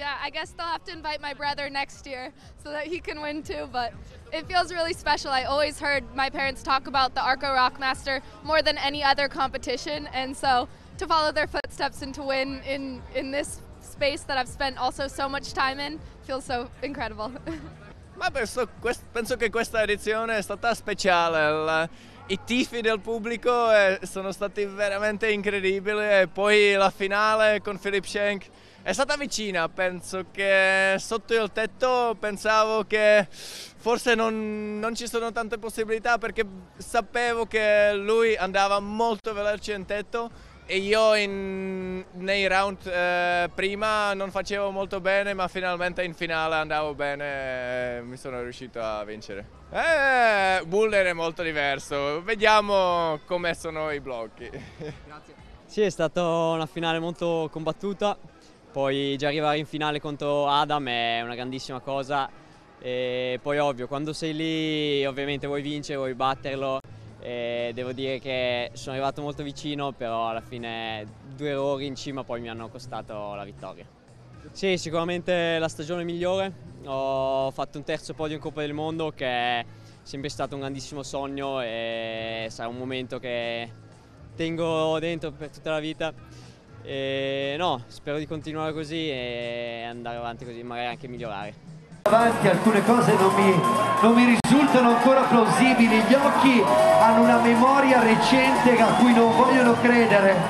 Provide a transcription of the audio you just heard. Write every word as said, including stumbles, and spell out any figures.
Yeah, I guess they'll have to invite my brother next year so that he can win too, but it feels really special. I always heard my parents talk about the Arco Rockmaster more than any other competition, and so to follow their footsteps and to win in, in this space that I've spent also so much time in feels so incredible. Ma penso, penso che questa edizione è stata speciale. I tifi del pubblico sono stati veramente incredibili e poi la finale con Philipp Schenk è stata vicina. Penso che sotto il tetto pensavo che forse non, non ci sono tante possibilità, perché sapevo che lui andava molto veloce in tetto e io in, nei round eh, prima non facevo molto bene, ma finalmente in finale andavo bene e mi sono riuscito a vincere. Eh, Boulder è molto diverso, vediamo come sono i blocchi. Grazie. Sì, è stata una finale molto combattuta, poi già arrivare in finale contro Adam è una grandissima cosa, e poi ovvio, quando sei lì ovviamente vuoi vincere, vuoi batterlo. E devo dire che sono arrivato molto vicino, però alla fine due errori in cima poi mi hanno costato la vittoria. Sì, sicuramente la stagione migliore. Ho fatto un terzo podio in Coppa del Mondo, che è sempre stato un grandissimo sogno e sarà un momento che tengo dentro per tutta la vita. E no, spero di continuare così e andare avanti così, magari anche migliorare. Avanti, alcune cose non mi, non mi risultano ancora plausibili, gli occhi hanno una memoria recente a cui non vogliono credere.